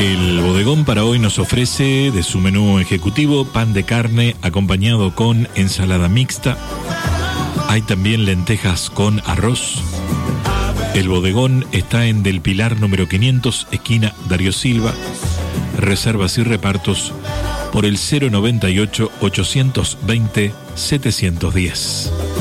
El bodegón para hoy nos ofrece de su menú ejecutivo pan de carne acompañado con ensalada mixta. Hay también lentejas con arroz. El bodegón está en Del Pilar número 500, esquina Darío Silva. Reservas y repartos por el 098 820 710.